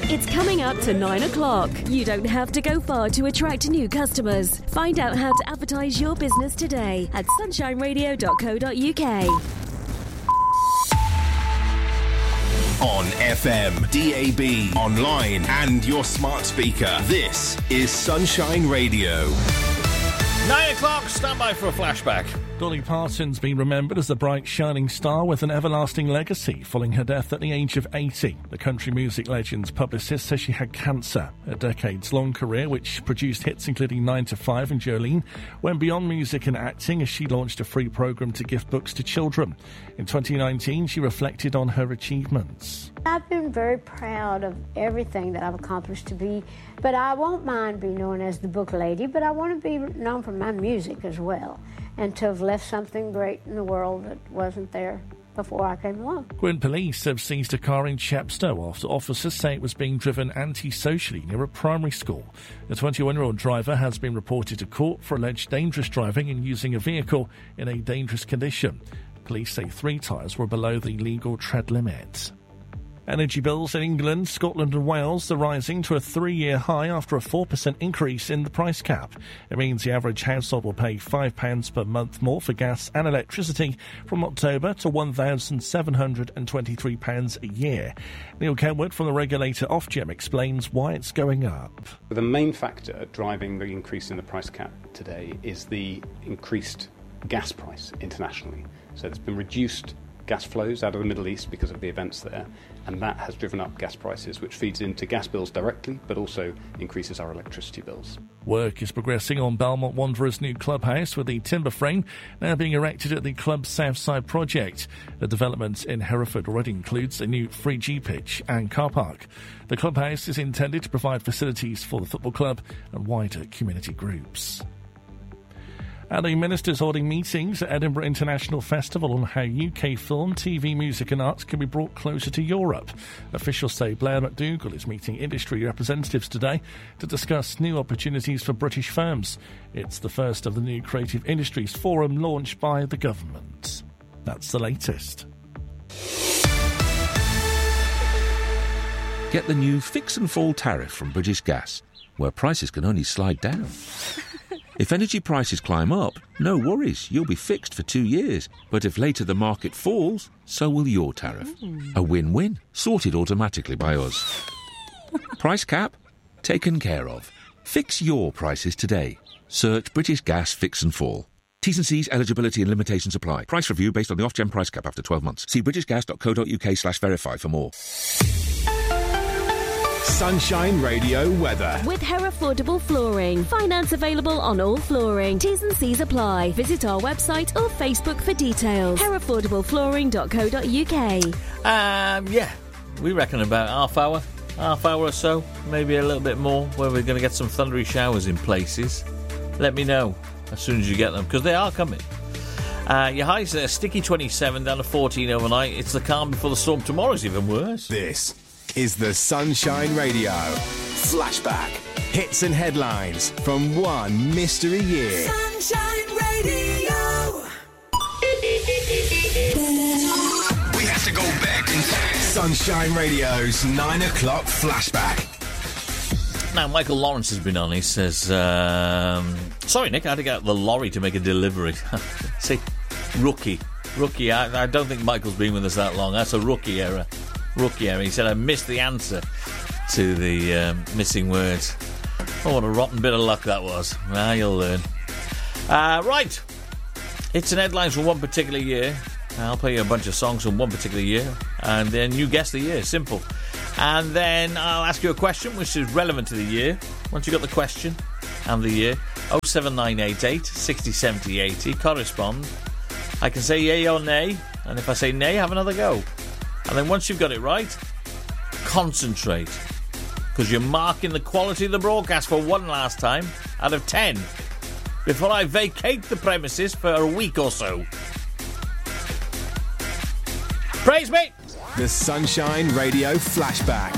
It's coming up to 9 o'clock. You don't have to go far to attract new customers. Find out how to advertise your business today at sunshineradio.co.uk. On FM, DAB, online and your smart speaker. This is Sunshine Radio. 9 o'clock, stand by for a flashback. Dolly Parton's been remembered as a bright, shining star with an everlasting legacy following her death at the age of 80. The country music legend's publicist says she had cancer. A decades-long career, which produced hits including 9 to 5 and Jolene, went beyond music and acting as she launched a free programme to gift books to children. In 2019, she reflected on her achievements. I've been very proud of everything that I've accomplished but I won't mind being known as the book lady, but I want to be known for my music as well, and to have left something great in the world that wasn't there before I came along. Gwyn Police have seized a car in Chepstow after officers say it was being driven antisocially near a primary school. The 21-year-old driver has been reported to court for alleged dangerous driving and using a vehicle in a dangerous condition. Police say 3 tyres were below the legal tread limit. Energy bills in England, Scotland and Wales are rising to a 3-year high after a 4% increase in the price cap. It means the average household will pay £5 per month more for gas and electricity from October to £1,723 a year. Neil Kenwood from the regulator Ofgem explains why it's going up. The main factor driving the increase in the price cap today is the increased gas price internationally. So there's been reduced gas flows out of the Middle East because of the events there, and that has driven up gas prices, which feeds into gas bills directly, but also increases our electricity bills. Work is progressing on Belmont Wanderers' new clubhouse, with the timber frame now being erected at the club's Southside project. The development in Hereford already includes a new 3G pitch and car park. The clubhouse is intended to provide facilities for the football club and wider community groups. And the ministers holding meetings at Edinburgh International Festival on how UK film, TV, music and arts can be brought closer to Europe. Officials say Blair McDougall is meeting industry representatives today to discuss new opportunities for British firms. It's the first of the new Creative Industries Forum launched by the government. That's the latest. Get the new Fix and Fall tariff from British Gas, where prices can only slide down. If energy prices climb up, no worries, you'll be fixed for 2 years. But if later the market falls, so will your tariff. A win-win, sorted automatically by us. Price cap? Taken care of. Fix your prices today. Search British Gas Fix and Fall. T's and C's, eligibility and limitations apply. Price review based on the Ofgem price cap after 12 months. See britishgas.co.uk/verify for more. Sunshine Radio weather. With Herefordable Flooring. Finance available on all flooring. T's and C's apply. Visit our website or Facebook for details. Herefordablepflooring.co.uk. Yeah, we reckon about half hour or so, maybe a little bit more, where we're going to get some thundery showers in places. Let me know as soon as you get them, because they are coming. Your highs are sticky 27 down to 14 overnight. It's the calm before the storm. Tomorrow's even worse. This is the Sunshine Radio Flashback. Hits and headlines from one mystery year. Sunshine Radio. We have to go back in time. Sunshine Radio's 9 o'clock flashback. Now, Michael Lawrence has been on. He says, sorry, Nick, I had to get out the lorry to make a delivery. See, rookie. I don't think Michael's been with us that long. That's a rookie error. He said, I missed the answer to the missing words. Oh, what a rotten bit of luck that was. You'll learn. Right. It's an headlines from one particular year. I'll play you a bunch of songs from one particular year, and then you guess the year. Simple. And then I'll ask you a question which is relevant to the year. Once you've got the question and the year, 07988 60 70 80, correspond. I can say yay or nay, and if I say nay, have another go. And then once you've got it right, concentrate, because you're marking the quality of the broadcast for one last time out of 10 before I vacate the premises for a week or so. Praise me! The Sunshine Radio Flashback.